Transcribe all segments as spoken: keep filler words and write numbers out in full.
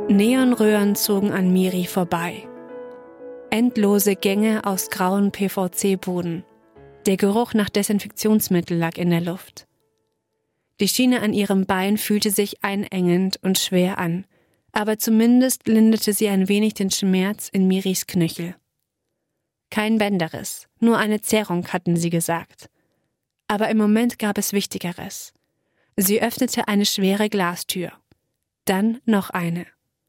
Neonröhren zogen an Miri vorbei. Endlose Gänge aus grauen P V C-Boden. Der Geruch nach Desinfektionsmittel lag in der Luft. Die Schiene an ihrem Bein fühlte sich einengend und schwer an, aber zumindest linderte sie ein wenig den Schmerz in Miris Knöchel. Kein Bänderriss, nur eine Zerrung, hatten sie gesagt. Aber im Moment gab es Wichtigeres. Sie öffnete eine schwere Glastür. Dann noch eine.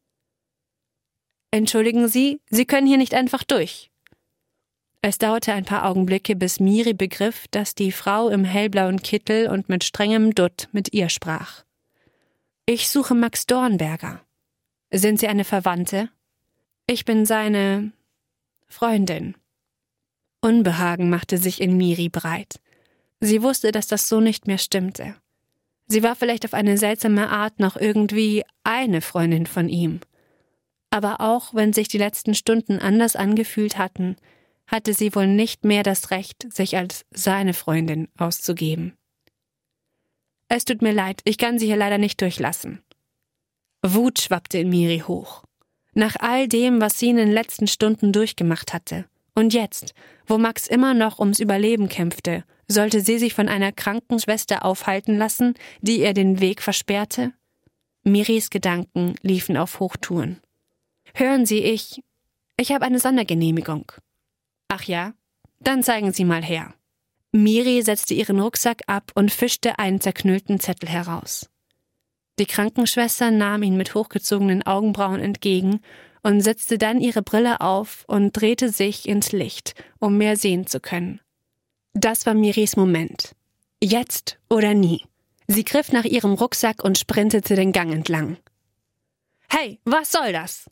»Entschuldigen Sie, Sie können hier nicht einfach durch.« Es dauerte ein paar Augenblicke, bis Miri begriff, dass die Frau im hellblauen Kittel und mit strengem Dutt mit ihr sprach. »Ich suche Max Dornberger. Sind Sie eine Verwandte?« »Ich bin seine Freundin.« Unbehagen machte sich in Miri breit. Sie wusste, dass das so nicht mehr stimmte. Sie war vielleicht auf eine seltsame Art noch irgendwie eine Freundin von ihm. Aber auch wenn sich die letzten Stunden anders angefühlt hatten, hatte sie wohl nicht mehr das Recht, sich als seine Freundin auszugeben. »Es tut mir leid, ich kann Sie hier leider nicht durchlassen.« Wut schwappte in Miri hoch. Nach all dem, was sie in den letzten Stunden durchgemacht hatte. Und jetzt, wo Max immer noch ums Überleben kämpfte, sollte sie sich von einer kranken Schwester aufhalten lassen, die ihr den Weg versperrte? Miris Gedanken liefen auf Hochtouren. »Hören Sie, ich... ich habe eine Sondergenehmigung.« »Ach ja? Dann zeigen Sie mal her.« Miri setzte ihren Rucksack ab und fischte einen zerknüllten Zettel heraus. Die Krankenschwester nahm ihn mit hochgezogenen Augenbrauen entgegen und setzte dann ihre Brille auf und drehte sich ins Licht, um mehr sehen zu können. Das war Miris Moment. Jetzt oder nie. Sie griff nach ihrem Rucksack und sprintete den Gang entlang. »Hey, was soll das?«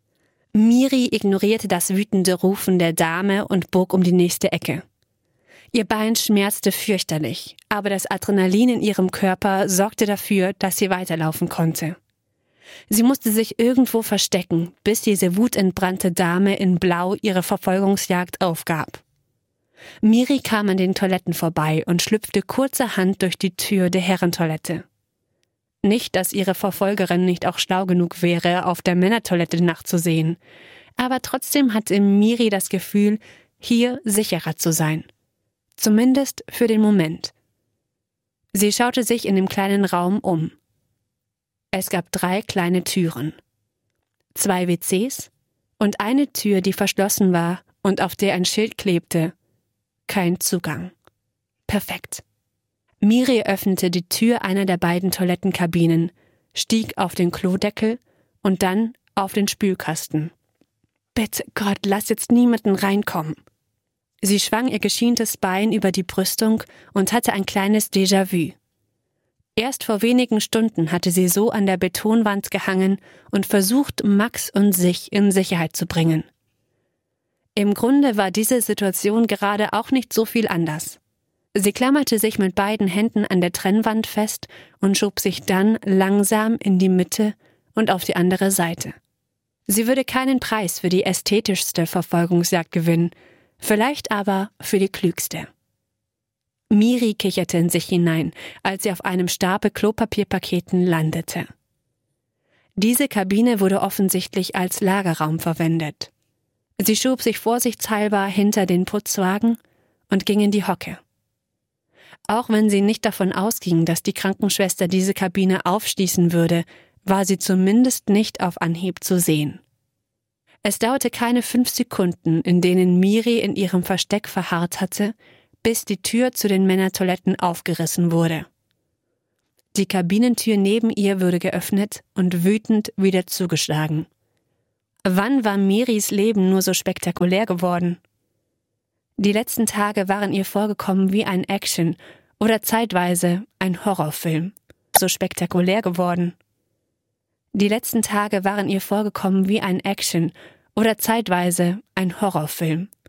Miri ignorierte das wütende Rufen der Dame und bog um die nächste Ecke. Ihr Bein schmerzte fürchterlich, aber das Adrenalin in ihrem Körper sorgte dafür, dass sie weiterlaufen konnte. Sie musste sich irgendwo verstecken, bis diese wutentbrannte Dame in Blau ihre Verfolgungsjagd aufgab. Miri kam an den Toiletten vorbei und schlüpfte kurzerhand durch die Tür der Herrentoilette. Nicht, dass ihre Verfolgerin nicht auch schlau genug wäre, auf der Männertoilette nachzusehen, aber trotzdem hatte Miri das Gefühl, hier sicherer zu sein. Zumindest für den Moment. Sie schaute sich in dem kleinen Raum um. Es gab drei kleine Türen. Zwei W Cs und eine Tür, die verschlossen war und auf der ein Schild klebte. Kein Zugang. Perfekt. Miri öffnete die Tür einer der beiden Toilettenkabinen, stieg auf den Klodeckel und dann auf den Spülkasten. »Bitte Gott, lass jetzt niemanden reinkommen.« Sie schwang ihr geschientes Bein über die Brüstung und hatte ein kleines Déjà-vu. Erst vor wenigen Stunden hatte sie so an der Betonwand gehangen und versucht, Max und sich in Sicherheit zu bringen. Im Grunde war diese Situation gerade auch nicht so viel anders. Sie klammerte sich mit beiden Händen an der Trennwand fest und schob sich dann langsam in die Mitte und auf die andere Seite. Sie würde keinen Preis für die ästhetischste Verfolgungsjagd gewinnen, vielleicht aber für die klügste. Miri kicherte in sich hinein, als sie auf einem Stapel Klopapierpaketen landete. Diese Kabine wurde offensichtlich als Lagerraum verwendet. Sie schob sich vorsichtshalber hinter den Putzwagen und ging in die Hocke. Auch wenn sie nicht davon ausging, dass die Krankenschwester diese Kabine aufschließen würde, war sie zumindest nicht auf Anhieb zu sehen. Es dauerte keine fünf Sekunden, in denen Miri in ihrem Versteck verharrt hatte, bis die Tür zu den Männertoiletten aufgerissen wurde. Die Kabinentür neben ihr wurde geöffnet und wütend wieder zugeschlagen. Wann war Miris Leben nur so spektakulär geworden? Die letzten Tage waren ihr vorgekommen wie ein Action- oder zeitweise ein Horrorfilm. So spektakulär geworden. Die letzten Tage waren ihr vorgekommen wie ein Action- oder zeitweise ein Horrorfilm.